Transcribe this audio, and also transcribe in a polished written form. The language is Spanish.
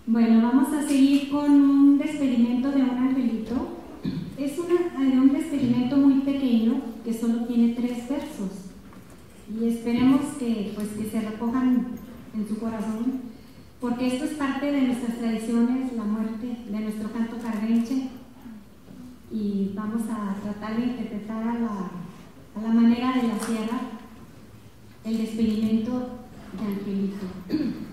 Bueno, vamos a seguir con un despedimento de un angelito. Es un despedimento muy pequeño que solo tiene 3 versos y esperemos que se recojan en su corazón, porque esto es parte de nuestras tradiciones, la muerte de nuestro canto cardenche, y vamos a tratar de interpretar a la manera de la sierra el despedimento de Angelito.